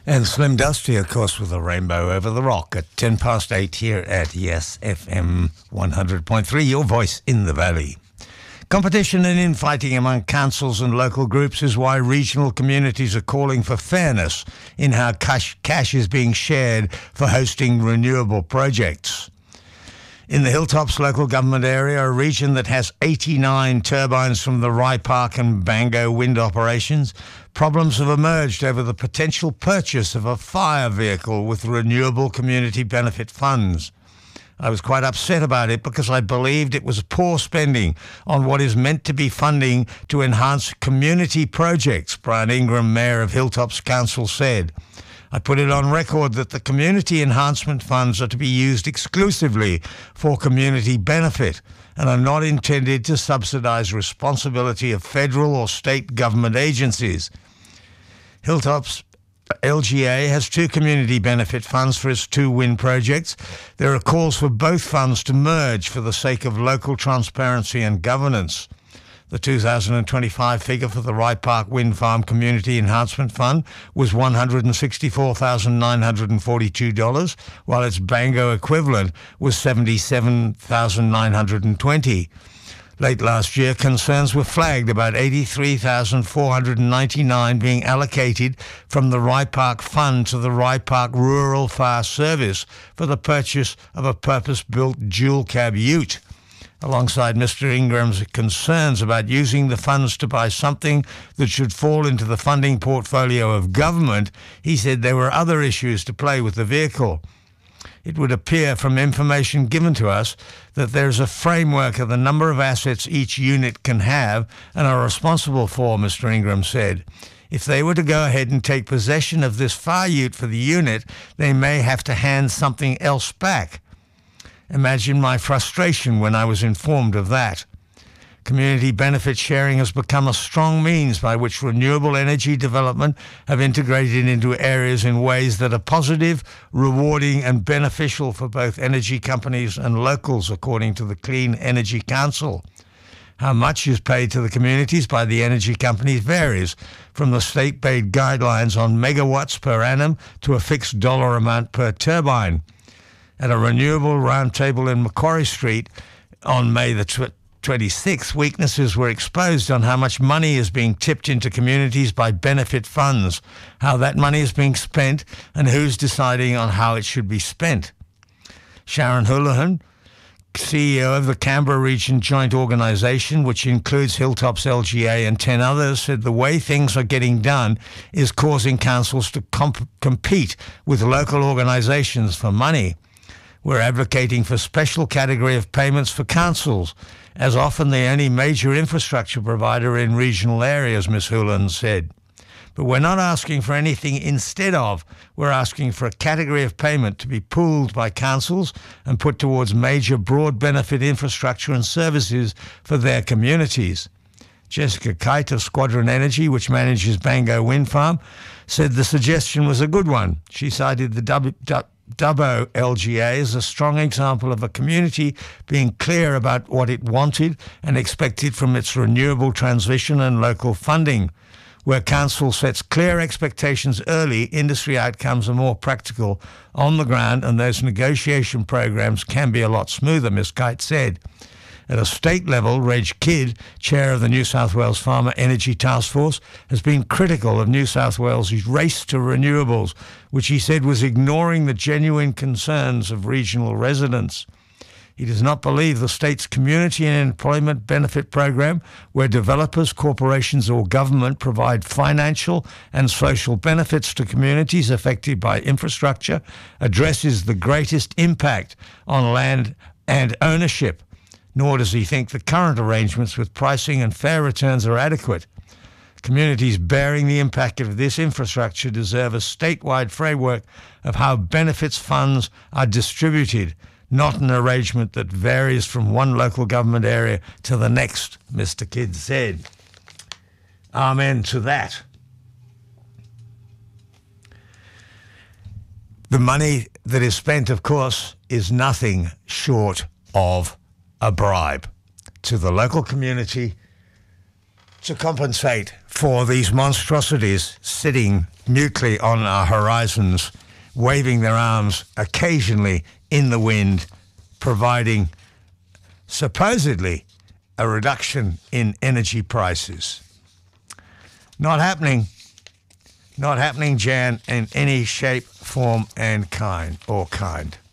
And Slim Dusty, of course, with a rainbow over the rock at 8:10 here at Yes FM 100.3, your voice in the valley. Competition and infighting among councils and local groups is why regional communities are calling for fairness in how cash is being shared for hosting renewable projects. In the Hilltops local government area, a region that has 89 turbines from the Rye Park and Bango wind operations, problems have emerged over the potential purchase of a fire vehicle with renewable community benefit funds. I was quite upset about it because I believed it was poor spending on what is meant to be funding to enhance community projects, Brian Ingram, Mayor of Hilltops Council, said. I put it on record that the community enhancement funds are to be used exclusively for community benefit and are not intended to subsidise responsibility of federal or state government agencies. Hilltops LGA has 2 community benefit funds for its 2 wind projects. There are calls for both funds to merge for the sake of local transparency and governance. The 2025 figure for the Rye Park Wind Farm Community Enhancement Fund was $164,942, while its Bango equivalent was $77,920. Late last year, concerns were flagged about $83,499 being allocated from the Rye Park Fund to the Rye Park Rural Fire Service for the purchase of a purpose-built dual-cab ute. Alongside Mr. Ingram's concerns about using the funds to buy something that should fall into the funding portfolio of government, he said there were other issues to play with the vehicle. It would appear from information given to us that there is a framework of the number of assets each unit can have and are responsible for, Mr. Ingram said. If they were to go ahead and take possession of this fire ute for the unit, they may have to hand something else back. Imagine my frustration when I was informed of that. Community benefit sharing has become a strong means by which renewable energy development have integrated into areas in ways that are positive, rewarding and beneficial for both energy companies and locals, according to the Clean Energy Council. How much is paid to the communities by the energy companies varies, from the state-paid guidelines on megawatts per annum to a fixed dollar amount per turbine. At a renewable roundtable in Macquarie Street on May the 26th, weaknesses were exposed on how much money is being tipped into communities by benefit funds, how that money is being spent, and who's deciding on how it should be spent. Sharon Houlihan, CEO of the Canberra Region Joint Organisation, which includes Hilltops LGA and 10 others, said the way things are getting done is causing councils to compete with local organisations for money. We're advocating for special category of payments for councils, as often the only major infrastructure provider in regional areas, Ms. Houlihan said. But we're not asking for anything instead of. We're asking for a category of payment to be pooled by councils and put towards major broad benefit infrastructure and services for their communities. Jessica Kite of Squadron Energy, which manages Bango Wind Farm, said the suggestion was a good one. She cited the Dubbo LGA is a strong example of a community being clear about what it wanted and expected from its renewable transition and local funding. Where council sets clear expectations early, industry outcomes are more practical on the ground and those negotiation programs can be a lot smoother, Ms. Kite said. At a state level, Reg Kidd, chair of the New South Wales Farmer Energy Task Force, has been critical of New South Wales' race to renewables, which he said was ignoring the genuine concerns of regional residents. He does not believe the state's community and employment benefit program, where developers, corporations or government provide financial and social benefits to communities affected by infrastructure, addresses the greatest impact on land and ownership. Nor does he think the current arrangements with pricing and fair returns are adequate. Communities bearing the impact of this infrastructure deserve a statewide framework of how benefits funds are distributed, not an arrangement that varies from one local government area to the next, Mr. Kidd said. Amen to that. The money that is spent, of course, is nothing short of a bribe to the local community to compensate for these monstrosities sitting mutely on our horizons, waving their arms occasionally in the wind, providing supposedly a reduction in energy prices. Not happening, Jan, in any shape, form and kind.